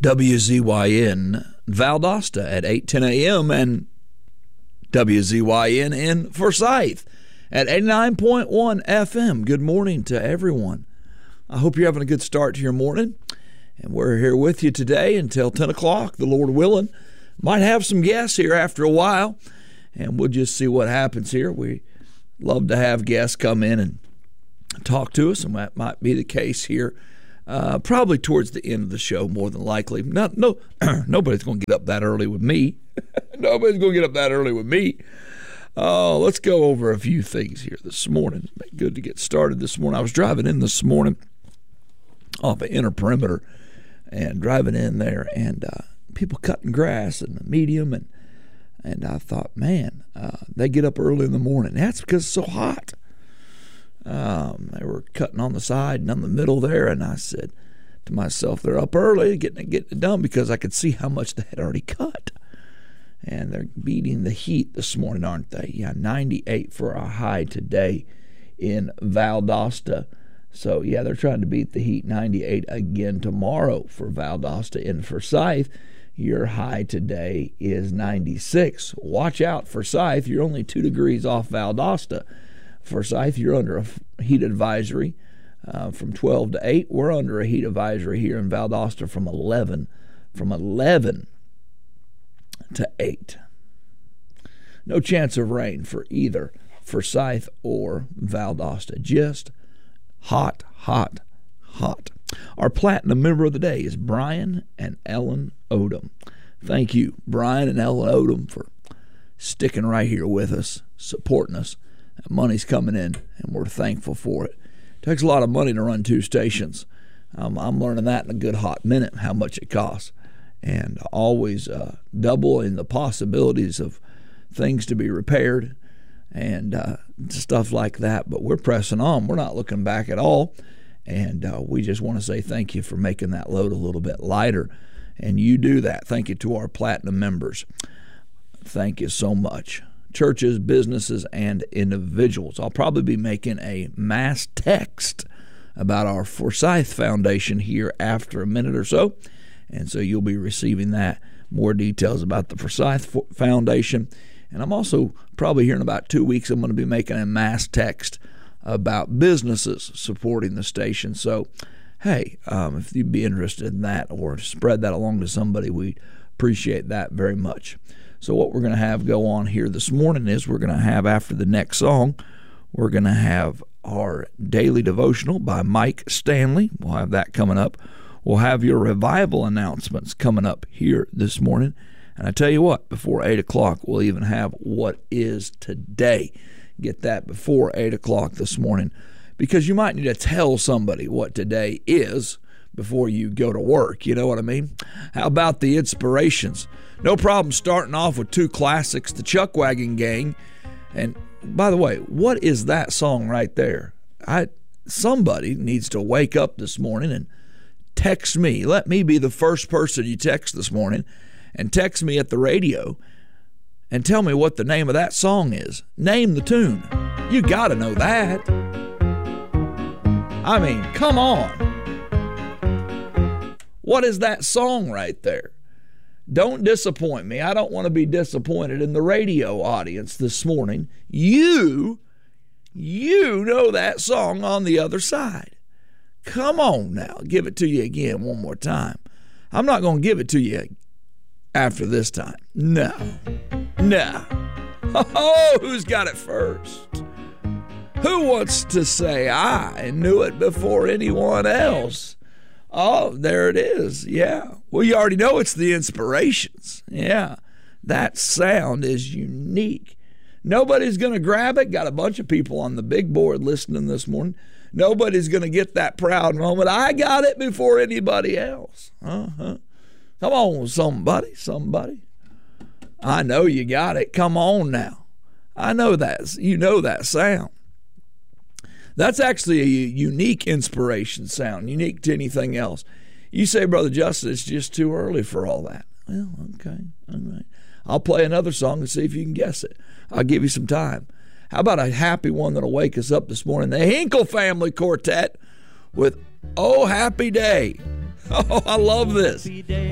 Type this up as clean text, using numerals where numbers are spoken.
WZYN Valdosta at 8:10 a.m. and WZYN in Forsyth at 89.1 FM. Good morning to everyone. I hope you're having a good start to your morning. And we're here with you today until 10 o'clock, the Lord willing. Might have some guests here after a while, and we'll just see what happens here. We love to have guests come in and talk to us, and that might be the case here. Probably towards the end of the show, more than likely. Nobody's going to get up that early with me. Nobody's going to get up that early with me. Let's go over a few things here this morning. Good to get started this morning. I was driving in this morning off of Inner Perimeter and driving in there, and people cutting grass in the medium, and I thought, man, they get up early in the morning. That's because it's so hot. They were cutting on the side and on the middle there, and I said to myself, they're up early getting it done, because I could see how much they had already cut. And they're beating the heat this morning, aren't they? Yeah, 98 for a high today in Valdosta. So, yeah, they're trying to beat the heat. 98 again tomorrow for Valdosta. In Forsyth, your high today is 96. Watch out, Forsyth. You're only 2 degrees off Valdosta. Forsyth, you're under a heat advisory from 12 to 8. We're under a heat advisory here in Valdosta from 11 to 8. No chance of rain for either Forsyth or Valdosta. Just hot, hot, hot. Our platinum member of the day is Brian and Ellen Odom. Thank you, Brian and Ellen Odom, for sticking right here with us, supporting us. That money's coming in, and we're thankful for it. Takes a lot of money to run 2 stations. I'm learning that in a good hot minute, how much it costs. And always doubling the possibilities of things to be repaired and stuff like that. But we're pressing on. We're not looking back at all. And we just want to say thank you for making that load a little bit lighter. And you do that. Thank you to our platinum members. Thank you so much. Churches, businesses, and individuals. I'll probably be making a mass text about our Forsyth Foundation here after a minute or so. And so you'll be receiving that, more details about the Forsyth Foundation. And I'm also probably here in about 2 weeks, I'm going to be making a mass text about businesses supporting the station. So, hey, if you'd be interested in that or spread that along to somebody, we'd appreciate that very much. So what we're going to have go on here this morning is we're going to have, after the next song, we're going to have our daily devotional by Mike Stanley. We'll have that coming up. We'll have your revival announcements coming up here this morning. And I tell you what, before 8 o'clock, we'll even have What Is Today. Get that before 8 o'clock this morning, because you might need to tell somebody what today is before you go to work. You know what I mean? How about the inspirations? No problem starting off with 2 classics, the Chuckwagon Gang. And by the way, what is that song right there? Somebody needs to wake up this morning and text me. Let me be the first person you text this morning, and text me at the radio and tell me what the name of that song is. Name the tune. You got to know that. I mean, come on. What is that song right there? Don't disappoint me. I don't want to be disappointed in the radio audience this morning. You know that song on the other side. Come on now. Give it to you again one more time. I'm not going to give it to you after this time. No. Oh, who's got it first? Who wants to say, I knew it before anyone else? Oh, there it is. Yeah. Well, you already know it's the Inspirations. Yeah. That sound is unique. Nobody's going to grab it. Got a bunch of people on the big board listening this morning. Nobody's going to get that proud moment. I got it before anybody else. Come on, somebody. I know you got it. Come on now. I know that. You know that sound. That's actually a unique inspiration sound, unique to anything else. You say, Brother Justin, it's just too early for all that. Well, okay, all right. I'll play another song and see if you can guess it. I'll give you some time. How about a happy one that'll wake us up this morning? The Hinkle Family Quartet with Oh Happy Day. Oh, I love this.